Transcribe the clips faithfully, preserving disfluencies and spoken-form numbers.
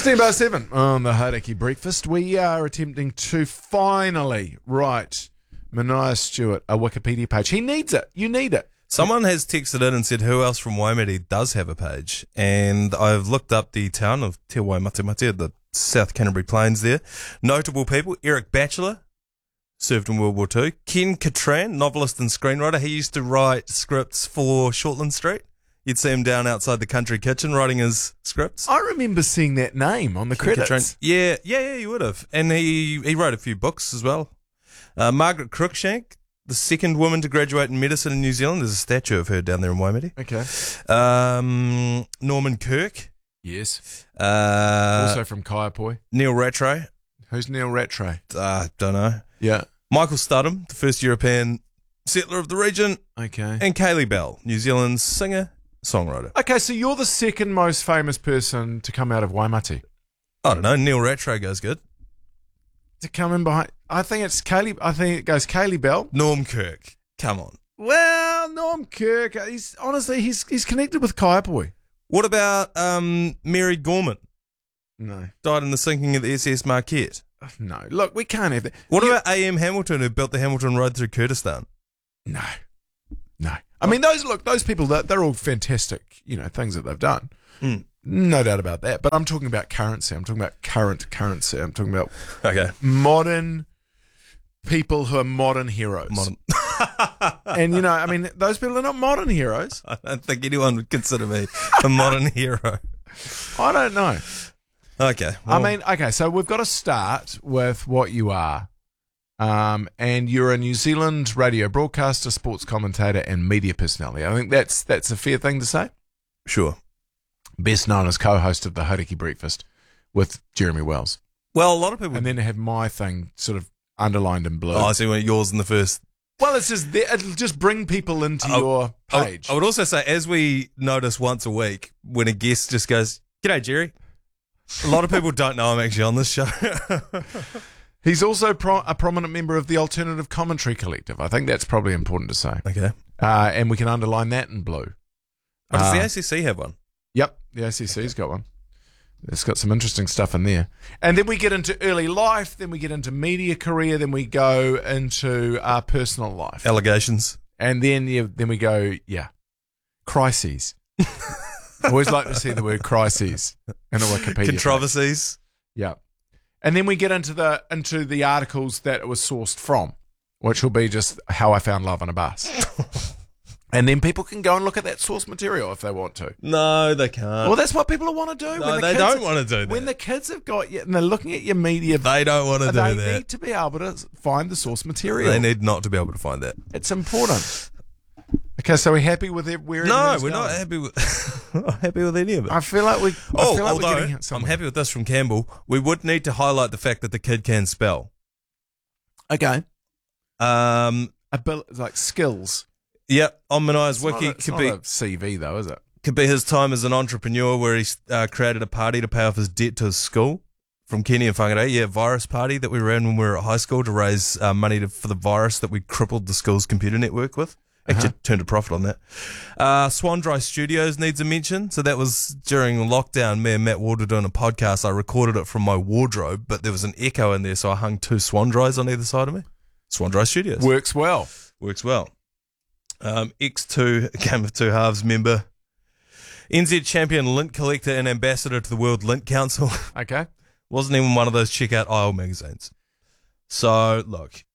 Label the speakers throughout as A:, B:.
A: sixteen past seven on the Hauraki Breakfast. We are attempting to finally write Manaia Stewart a Wikipedia page. He needs it. You need it.
B: Someone has texted in and said who else from Waimate does have a page, and I've looked up the town of Te Waimatemate, the South Canterbury Plains there. Notable people: Eric Batchelor, served in World War Two. Ken Catran, novelist and screenwriter. He used to write scripts for Shortland Street. You'd see him down outside the country kitchen writing his scripts.
A: I remember seeing that name on the
B: Ken
A: credits.
B: Catran. Yeah, yeah, yeah, you would have. And he, he wrote a few books as well. Uh, Margaret Cruikshank, the second woman to graduate in medicine in New Zealand. There's a statue of her down there in Waimate.
A: Okay.
B: Um, Norman Kirk.
A: Yes.
B: Uh,
A: Also from Kaiapoi.
B: Neil Rattray.
A: Who's Neil Rattray?
B: Uh, don't know.
A: Yeah.
B: Michael Studham, the first European settler of the region.
A: Okay.
B: And Kaylee Bell, New Zealand's singer, songwriter.
A: Okay, so you're the second most famous person to come out of Waimate.
B: I don't know. Neil Rattray goes good.
A: To come in behind, I think it's Kaylee. I think it goes Kaylee Bell.
B: Norm Kirk. Come on.
A: Well, Norm Kirk. He's honestly he's he's connected with Kaiapoi.
B: What about um, Mary Gorman?
A: No,
B: Died in the sinking of the S S Marquette.
A: no. Look, we can't have that.
B: What
A: You-
B: about A M Hamilton, who built the Hamilton Road through Kurdistan?
A: No, no. I mean, those look, those people, they're, they're all fantastic, you know, things that they've done.
B: Mm.
A: No doubt about that. But I'm talking about currency. I'm talking about current currency. I'm talking about
B: Okay.
A: modern people who are modern heroes.
B: Modern.
A: And, you know, I mean, those people are not modern heroes.
B: I don't think anyone would consider me a modern hero.
A: I don't know.
B: Okay.
A: I
B: well,
A: mean, okay, so we've got to start with what you are. Um, and you're a New Zealand radio broadcaster, sports commentator, and media personality. I think that's that's a fair thing to say.
B: sure.
A: Best known as co-host of the Hauraki Breakfast with Jeremy Wells.
B: Well, a lot of people.
A: And then have my thing sort of underlined in blue.
B: Oh, I see one of yours in the first.
A: Well, it's just there, it'll just bring people into
B: Oh,
A: your
B: I
A: page.
B: would, I would also say, as we notice once a week, when a guest just goes, "G'day, Jerry," a lot of people don't know I'm actually on this show.
A: He's also pro- a prominent member of the Alternative Commentary Collective. I think that's probably important to say.
B: Okay.
A: Uh, and we can underline that in blue.
B: Oh, does the
A: Uh,
B: A C C have one?
A: Yep, the A C C's got one. It's got some interesting stuff in there. And then we get into early life, then we get into media career, then we go into our personal life.
B: Allegations.
A: And then yeah, then we go, yeah, crises. I always like to see the word crises in a Wikipedia page.
B: Controversies.
A: Yeah. And then we get into the into the articles that it was sourced from, which will be just how I found love on a bus. And then people can go and look at that source material if they want to.
B: No, they can't.
A: Well, that's what people want to do.
B: No,
A: when the
B: they
A: kids
B: don't
A: are-
B: want to do that.
A: When the kids have got you and they're looking at your media,
B: They don't want to do
A: they
B: that.
A: need to be able to find the source material.
B: They need not to be able to find that.
A: It's important. Okay, so we're happy with it. Where
B: No,
A: everything's
B: we're not
A: going?
B: happy with we're not happy with any of it.
A: I feel like we. I
B: oh,
A: feel like
B: although
A: we're getting
B: I'm
A: somewhere.
B: happy with this from Campbell, we would need to highlight the fact that the kid can spell.
A: Okay,
B: Um,
A: Abil- like skills.
B: yep, on Manaia's
A: It's
B: wiki
A: not a, it's
B: could
A: not
B: be
A: a C V though, is it?
B: could be his time as an entrepreneur where he uh, created a party to pay off his debt to his school from Kenny and Whangarei. Yeah, virus party that we ran when we were at high school to raise uh, money to, for the virus that we crippled the school's computer network with. Actually
A: Uh-huh.
B: turned a profit on that. Uh, Swan Dry Studios needs a mention. So that was during lockdown. Me and Matt Ward were doing a podcast. I recorded it from my wardrobe, but there was an echo in there, so I hung two Swan Dries on either side of me. Swan Dry Studios.
A: Works well.
B: Works well. Um, X two, Game of Two Halves member. N Z champion lint collector and ambassador to the World Lint Council.
A: Okay.
B: Wasn't even one of those check out aisle magazines. So, look.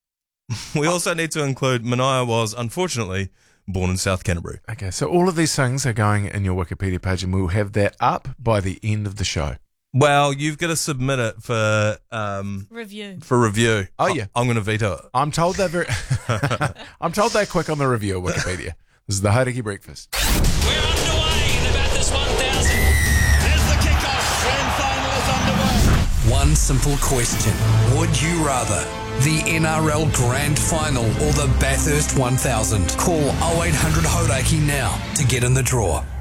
B: We also need to include Manaia was, unfortunately, born in South Canterbury.
A: Okay. So all of these things are going in your Wikipedia page, and we'll have that up by the end of the show.
B: Well, you've got to submit it for um,
C: Review.
B: for review.
A: Oh, yeah.
B: I, I'm going to veto it.
A: I'm told they're very. I'm told they're quick on the review of Wikipedia. This is the Hauraki Breakfast.
D: We're underway in about this one thousand. There's the kickoff. Grand final is underway.
E: One simple question. Would you rather the N R L Grand Final or the Bathurst one thousand? Call oh eight hundred Hauraki now to get in the draw.